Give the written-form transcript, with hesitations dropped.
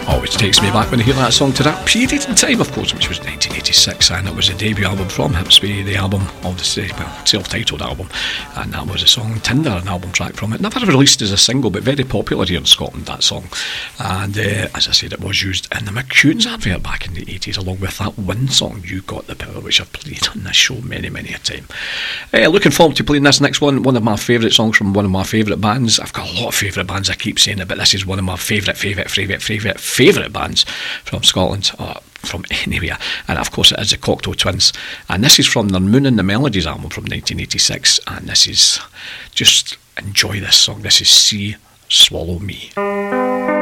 Always takes me back when I hear that song to that period in time, of course, which was 1986, and it was a debut album from Hipsby, the album of the self-titled album, and that was a song Tinder, an album track from it. Never released as a single, but very popular here in Scotland, that song. And as I said, it was used in the McCunes advert back in the 80s, along with that Win song, You Got the Power, which I've played on this show many a time. Looking forward to playing this next one of my favourite songs from one of my favourite bands. I've got a lot of favourite bands, I keep saying it, but this is one of my favourite bands from Scotland, or from anywhere, and of course it is the Cocteau Twins, and this is from their Moon and the Melodies album from 1986, and this is, just enjoy this song. This is Sea Swallow Me.